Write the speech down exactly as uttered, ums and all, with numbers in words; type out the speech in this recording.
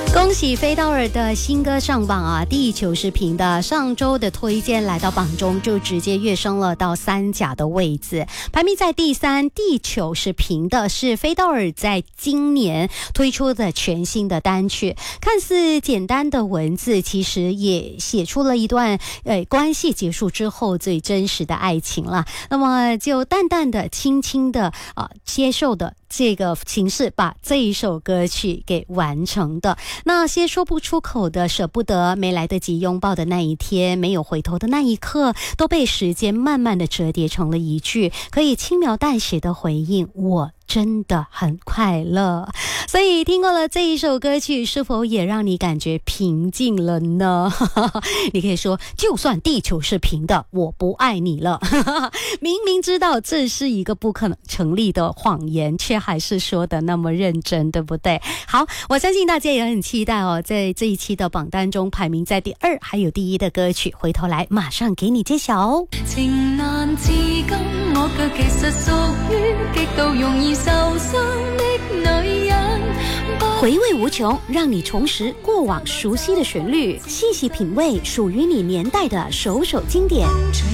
恭喜飞刀儿的新歌上榜啊！地球是平的，上周的推荐来到榜中就直接跃升了到三甲的位置，排名在第三。地球是平的是飞刀儿在今年推出的全新的单曲，看似简单的文字，其实也写出了一段呃关系结束之后最真实的爱情了。那么就淡淡的、轻轻的啊、呃、接受的。这个形式把这一首歌曲给完成的，那些说不出口的舍不得，没来得及拥抱的那一天，没有回头的那一刻，都被时间慢慢的折叠成了一句可以轻描淡写的回应，我真的很快乐。所以听过了这一首歌曲，是否也让你感觉平静了呢？你可以说，就算地球是平的，我不爱你了。明明知道这是一个不可能成立的谎言，却还是说的那么认真，对不对？好，我相信大家也很期待哦，在这一期的榜单中排名在第二还有第一的歌曲，回头来马上给你揭晓哦。 情難自禁，我腳其實屬於極度容易受傷的女人。 回味无穷，让你重拾过往熟悉的旋律，细细品味属于你年代的首首经典。